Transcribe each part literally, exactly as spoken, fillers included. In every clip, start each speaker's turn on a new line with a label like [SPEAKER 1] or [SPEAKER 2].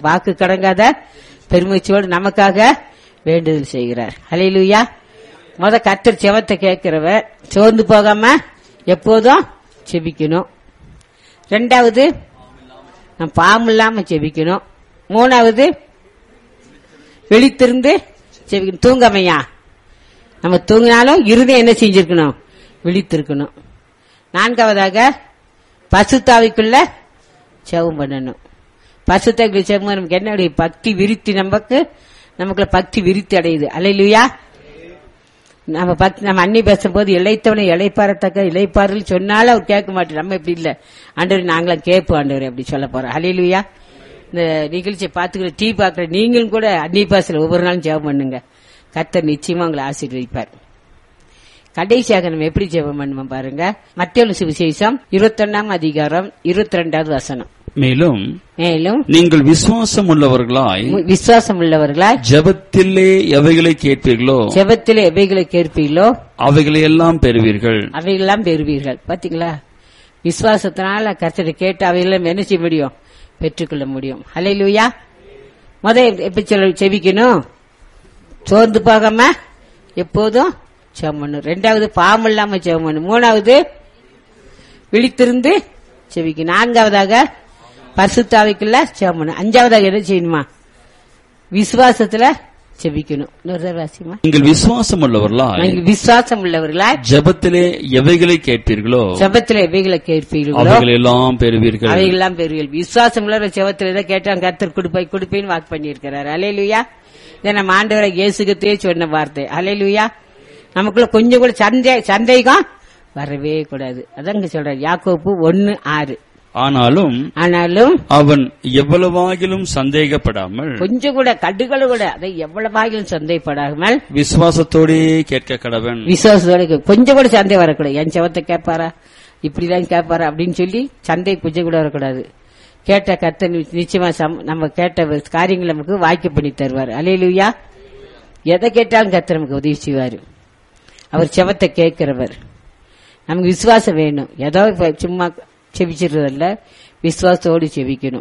[SPEAKER 1] வாக்கு கடங்காத பெருமூச்சோடு நமக்காக வேண்டுதல் செய்கிறார். ஹல்லேலூயா. முத கர்த்தர் செவத்தை கேட்கிறவர், சோர்ந்து போகாம எப்போதும் செபிக்கணும். ரெண்டாவது நம்ம பாவம் இல்லாம செபிக்கணும். மூணாவது விழித்திருந்து செபிக்கணும். தூங்காமையா நம்ம தூங்கினாலும் இருதயம் என்ன செஞ்சிருக்கணும்? விழித்திருக்கணும். நான்காவதாக பசுத்தாவிக்குள்ள செவம் பண்ணணும். பசுத்தாவிக்குள்ள செவம் நமக்கு என்ன பக்தி விருத்தி, நமக்கு நமக்குள்ள பக்தி விருத்தி அடையுது. அல்லேலூயா. நம்ம பக்தி நம்ம அன்னி பேசும்போது இளைத்தவனை இளைப்பாறத்தக்க இளைப்பாறல் சொன்னாலும் அவர் கேட்க மாட்டேன். நம்ம இப்படி இல்ல, ஆண்டவர் நாங்களாம் கேட்போம் ஆண்டவர் அப்படி சொல்ல போறோம். அல்லேலூயா. இந்த நிகழ்ச்சியை பாத்துக்கிற டீ பாக்குற நீங்களும் கூட அன்னி பாசல ஒவ்வொரு நாளும் ஜெபம் பண்ணுங்க. கர்த்தர் நிச்சயமா உங்களை ஆசீர்வதிப்பார். கடைசியாக நம்ம எப்படி ஜெபம் பண்ணுவோம் பாருங்க. மத்தேயு சுவிசேஷம் இருபத்தி ஒன்னாம் அதிகாரம் இருபத்தி ரெண்டாவது வசனம்.
[SPEAKER 2] மேலும்
[SPEAKER 1] மேலும்
[SPEAKER 2] நீங்கள் விசுவாசம் உள்ளவர்களாய்
[SPEAKER 1] விசுவாசம் உள்ளவர்களாய்
[SPEAKER 2] ஜெபத்திலே எவைகளை கேட்பீர்களோ
[SPEAKER 1] ஜெபத்திலே எவைகளை கேட்பீர்களோ
[SPEAKER 2] அவைகளை எல்லாம் பெறுவீர்கள்
[SPEAKER 1] அவைகளெல்லாம் பெறுவீர்கள். பாத்தீங்களா, விசுவாசத்தினால கர்த்தரை கேட்டு அவையெல்லாம் என்ன செய்ய முடியும்? பெற்றுக்கொள்ள முடியும். ஹல்லேலூயா. முதல் எப்படி செபிக்கணும்? சோர்ந்து போகாம எப்போதும் ஜெபம் பண்ணணும். ரெண்டாவது பாவம் இல்லாம ஜெபம் பண்ணணும். மூணாவது விழித்திருந்து செபிக்கணும். நான்காவதாக பரிசுத்தாவிக்குள்ள ஜெபம் பண்ணணும். அஞ்சாவதாக என்ன செய்யணுமா? விசுவாசத்துல செபிக்கணும்.
[SPEAKER 2] நீங்கள் விசுவாசம் உள்ளவர்களாய்
[SPEAKER 1] நீங்கள் விசுவாசம் உள்ளவர்களா
[SPEAKER 2] ஜெபத்திலே எவைகளை கேட்பீர்களோ
[SPEAKER 1] ஜெபத்திலே எவைகளை கேட்பீர்களோ
[SPEAKER 2] அவைகளை எல்லாம் பெறுவீர்கள்
[SPEAKER 1] அவைகளெல்லாம் பெறுவீர்கள். விசுவாசம் உள்ள ஜெபத்திலே தான் கேட்டாங்க. கர்த்தர் கொடுப்பாய் கொடுப்பேன்னு வாக்கு பண்ணியிருக்கிறார். அல்லேலூயா. இதை நம்ம ஆண்டவரை இயேசுகிட்டே சொன்ன வார்த்தை. அல்லேலூயா. நமக்குள்ள கொஞ்சம் கூட சந்தே சந்தேகம் வரவே கூடாது. அதாங்க சொல்றாரு யாக்கோப்பு ஒன்னு ஆறு.
[SPEAKER 2] ஆனாலும்
[SPEAKER 1] ஆனாலும்
[SPEAKER 2] அவன் எவ்வளவாகிலும் சந்தேகப்படாமல்
[SPEAKER 1] கொஞ்சம் கூட கடுகளு கூட அதை எவ்வளவாகிலும் சந்தேகப்படாமல்
[SPEAKER 2] விசுவாசத்தோடே கேட்க கடவன்.
[SPEAKER 1] விசுவாசத்தோட கொஞ்சம் கூட சந்தேகம் வரக்கூடாது. என் செவத்தை கேட்பாரா, இப்படிதான் கேட்பாரா அப்படின்னு சொல்லி சந்தேகம் கொஞ்சம் கூட வரக்கூடாது. கேட்ட கர்த்தர் நிச்சயமா நம்ம கேட்ட காரியங்கள் நமக்கு வாய்க்கு பண்ணி தருவார். அல்லேலூயா. எதை கேட்டாலும் கர்த்தர் நமக்கு உதவி செய்வார். அவர் செவத்தை கேட்கிறவர். நமக்கு விசுவாசம் வேணும். ஏதோ சும்மா செபிச்சிருந்தல்ல, விசுவாசத்தோடு செபிக்கணும்.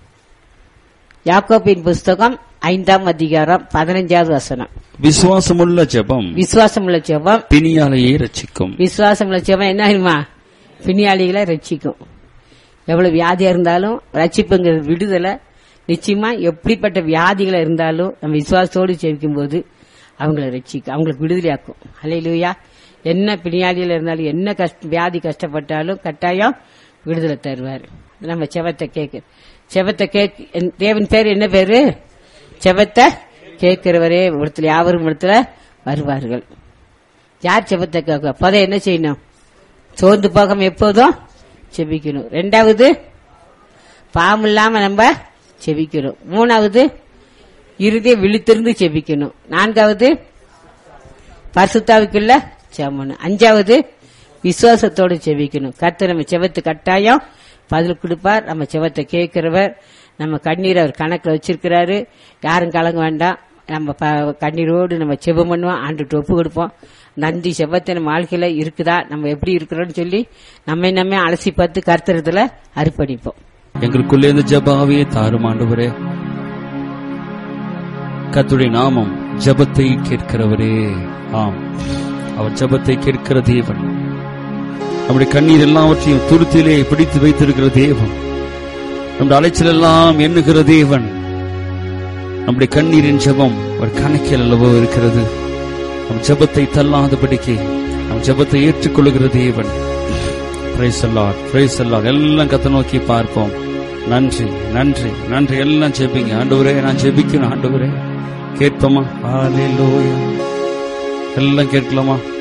[SPEAKER 1] யாக்கோபின் புஸ்தகம் ஐந்தாம் அதிகாரம் பதினஞ்சாவது வசனம்.
[SPEAKER 2] விசுவாசமுள்ள ஜெபம்
[SPEAKER 1] விசுவாசமுள்ள ஜெபம்
[SPEAKER 2] பிணியாளியை ரட்சிக்கும்.
[SPEAKER 1] விசுவாசமுள்ள ஜெபம் என்ன ஆகுமா? பிணியாளிகளை ரட்சிக்கும். எவ்வளவு வியாதியா இருந்தாலும் ரட்சிப்புங்கிற விடுதலை நிச்சயமா. எப்படிப்பட்ட வியாதிகளா இருந்தாலும் நம்ம விசுவாசத்தோடு செபிக்கும் போது அவங்களை ரட்சிக்கும், அவங்களுக்கு விடுதலையாக்கும். அல்லேலூயா. என்ன பிணியாளிகள் இருந்தாலும் என்ன கஷ்ட வியாதி கஷ்டப்பட்டாலும் கட்டாயம் விடுதலை தருவார். நம்ம செவத்தை கேட்க செவத்தை கேக் தேவன் பேர் என்ன பேரு? செவத்தை கேட்கிறவரே இடத்துல யாவரும் இடத்துல வருவார்கள். யார் செவத்தை கேட்க பத என்ன செய்யணும்? சோர்ந்து போகாம எப்போதும் செபிக்கணும். ரெண்டாவது பாவம் இல்லாம நம்ம செபிக்கணும். மூணாவது இருதயம் விழித்திருந்து செபிக்கணும். நான்காவது பரிசுத்தாவிக்குள்ள செபம். அஞ்சாவது விசுவாசத்தோடு செபிக்கணும். கர்த்தர் நம்ம செவத்து கட்டாயம் பதில் கொடுப்பார். நம்ம செவத்தை கேட்கிறவர். நம்ம கண்ணீர் அவர் கணக்கில் வச்சிருக்கிறாரு. யாரும் கலங்க வேண்டாம். நம்ம கண்ணீரோடு நம்ம செபம் பண்ணுவோம், ஆண்டுட்டு ஒப்பு கொடுப்போம். நன்றி செபத்தை நம்ம வாழ்க்கையில இருக்குதா, நம்ம எப்படி இருக்கிறோம்னு சொல்லி நம்ம நம்ம அலசி பார்த்து கர்த்தரத்துல அர்ப்பணிப்போம்.
[SPEAKER 2] எங்களுக்குள்ளே இந்த ஜெபாவியை தாரும் ஆண்டவரே. கர்த்தருடைய நாமம் ஜெபத்தை கேட்கிறவரே. ஆம், அவர் ஜெபத்தை கேட்கிற தேவன். நம்முடைய கண்ணீர் எல்லாவற்றையும் துருத்திலே பிடித்து வைத்திருக்கிற தேவன். நம்முடைய அலைச்சல் எல்லாம் எண்ணுகிற தேவன். நம்முடைய கண்ணீரின் ஜெபம் ஒரு கணக்கில் அல்லவோ இருக்கிறது. நம் ஜெபத்தை தள்ளாதபடிக்கு நம் ஜெபத்தை ஏற்றுக்கொள்ளுகிற தேவன். Praise the Lord, praise the Lord. எல்லாம் கர்த்தரை நோக்கி பார்ப்போம். நன்றி நன்றி நன்றி. எல்லாம் ஜெபிங்க. ஆண்டவரே நான் ஜெபிக்கணும். ஆண்டவரே கேட்போமா? ஹல்லேலூயா. எல்லாம் கேட்கலாமா?